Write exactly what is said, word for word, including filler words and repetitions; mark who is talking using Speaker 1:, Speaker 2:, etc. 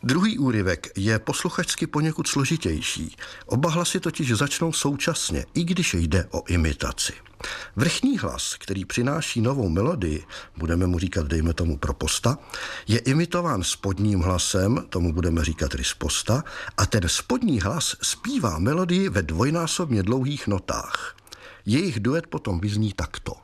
Speaker 1: Druhý úryvek je posluchačsky poněkud složitější. Oba hlasy totiž začnou současně, i když jde o imitaci. Vrchní hlas, který přináší novou melodii, budeme mu říkat, dejme tomu proposta, je imitován spodním hlasem, tomu budeme říkat risposta, a ten spodní hlas zpívá melodii ve dvojnásobně dlouhých notách. Jejich duet potom vyzní takto.